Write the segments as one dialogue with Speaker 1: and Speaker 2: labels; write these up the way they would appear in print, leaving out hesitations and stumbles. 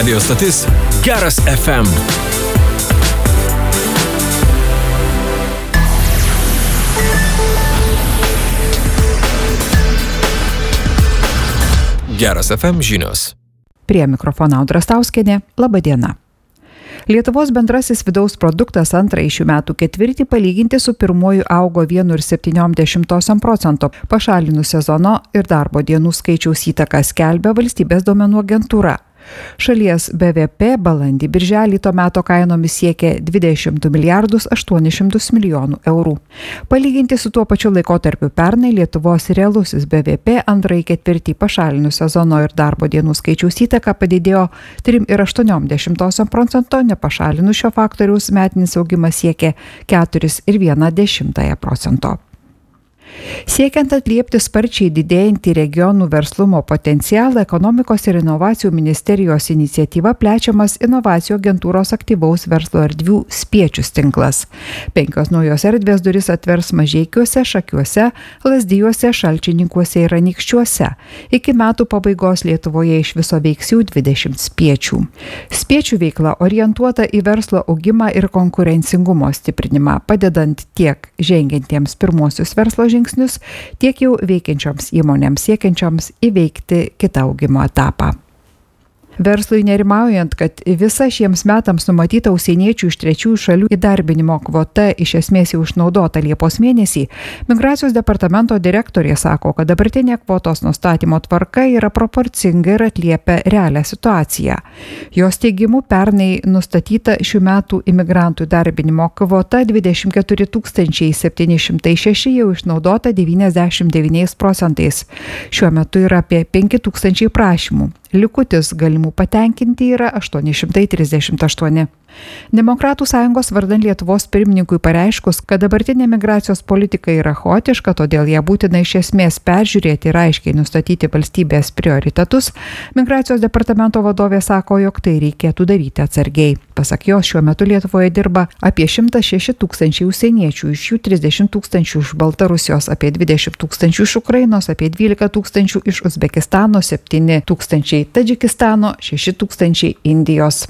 Speaker 1: Radio stotis Geras FM. Geras FM žinios.
Speaker 2: Prie mikrofono Audra Stauskienė. Labą dieną. Lietuvos bendrasis vidaus produktas antrąjį šių metų ketvirtį palyginti su pirmuoju augo 1,7%. Pašalinus sezono ir darbo dienų skaičiaus įtaką skelbia Valstybės duomenų agentūra. Šalies BVP balandį birželį to meto kainomis siekė 22 milijardus 800 milijonų eurų. Palyginti su tuo pačiu laikotarpiu pernai Lietuvos realusis BVP antrąjį ketvirtį pašalinus sezono ir darbo dienų skaičiaus įtaką padidėjo 3,8%, nepašalinus šio faktoriaus metinis augimas siekė 4,1%. Siekiant atliepti sparčiai didėjantį regionų verslumo potencialą, Ekonomikos ir inovacijų ministerijos iniciatyva plečiamas inovacijų agentūros aktyvaus verslo erdvių Spiečius tinklas. 5 naujos erdvės duris atvers Mažeikiuose, Šakiuose, Lazdijuose, Šalčininkuose ir Anykščiuose. Iki metų pabaigos Lietuvoje iš viso veiks jau 20 spiečių. Spiečių veikla orientuota į verslo augimą ir konkurencingumo stiprinimą, padedant tiek žengiantiems pirmuosius verslo žingsnius, tiek jau veikiančioms įmonėms siekiančioms įveikti kitą augimo etapą. Verslui nerimaujant, kad visa šiems metams numatyta užsieniečių iš trečiųjų šalių įdarbinimo kvota iš esmės jau išnaudota Liepos mėnesį, Migracijos departamento direktorė sako, kad dabartinė kvotos nustatymo tvarka yra proporcinga ir atliepia realią situaciją. Jos teigimu pernai nustatyta šių metų imigrantų įdarbinimo kvota 24 706 jau išnaudota 99%. Šiuo metu yra apie 5 000 prašymų. Likutis galimų patenkinti yra 838. Demokratų sąjungos vardan Lietuvos pirmininkui pareiškus, kad dabartinė migracijos politika yra chaotiška, todėl ją būtina iš esmės peržiūrėti ir aiškiai nustatyti valstybės prioritetus, Migracijos departamento vadovė sako, jog tai reikėtų daryti atsargiai. Pasak jos, šiuo metu Lietuvoje dirba apie 106 000 užsieniečių, iš jų 30 000 iš Baltarusijos, apie 20 000 iš Ukrainos, apie 12 000 iš Uzbekistano, 7 000 Tadžikistano, 6 000 Indijos.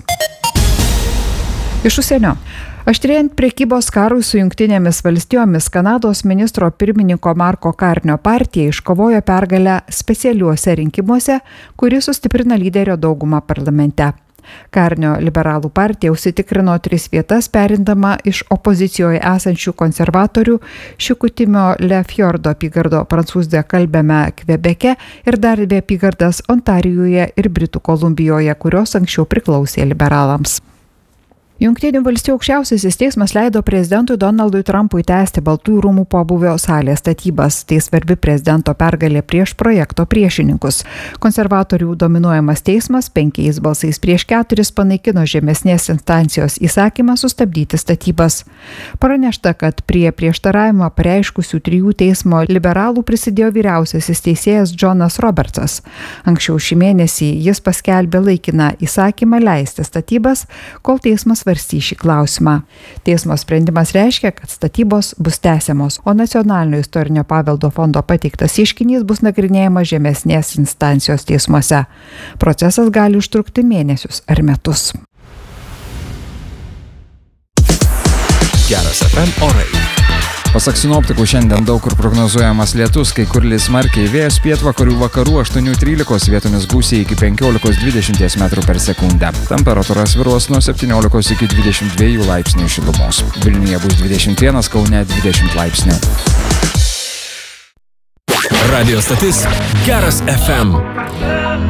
Speaker 2: Iš užsienio. Aštrėjant prekybos karui su Jungtinėmis valstijomis, Kanados ministro pirmininko Marko Karnio partija iškovojo pergalę specialiuose rinkimuose, kuri sustiprina lyderio daugumą parlamente. Karnio liberalų partija užsitikrino 3 vietas, perindama iš opozicijoje esančių konservatorių Šikutimio Lefjordo apygardo prancūzų kalbėme Kvebeke ir dar 2 apygardas Ontarijuje ir Britų Kolumbijoje, kurios anksčiau priklausė liberalams. Jungtinių valstijų aukščiausiasis teismas leido prezidentui Donaldui Trumpui tęsti Baltųjų rūmų pobūvio salės statybas. Tai svarbi prezidento pergalė prieš projekto priešininkus. Konservatorių dominuojamas teismas 5 balsais prieš 4 panaikino žemesnės instancijos įsakymą sustabdyti statybas. Pranešta, kad prie prieštaravimą pareiškusių 3 teismo liberalų prisidėjo vyriausiasis teisėjas Jonas Robertsas. Anksčiau šį mėnesį jis paskelbė laikiną įsakymą leisti statybas, kol teismas svarstys šį klausimą. Teismo sprendimas reiškia, kad statybos bus tęsiamos, o Nacionalinio istorinio paveldo fondo pateiktas ieškinys bus nagrinėjamas žemesnės instancijos teismuose. Procesas gali užtrukti mėnesius ar metus.
Speaker 1: Geras FM orai.
Speaker 3: Pasak sinoptikų, šiandien daug kur prognozuojamas lietus, kai kur lis smarkiai, vėjas pietvakarių vakarų 8-13, vietomis gūsiai iki 15-20 metrų per sekundę. Temperatūra svyruos nuo 17 iki 22 laipsnių šilumos. Vilniuje bus 21, Kaune 20 laipsnių.
Speaker 1: Radio stotis Geras FM.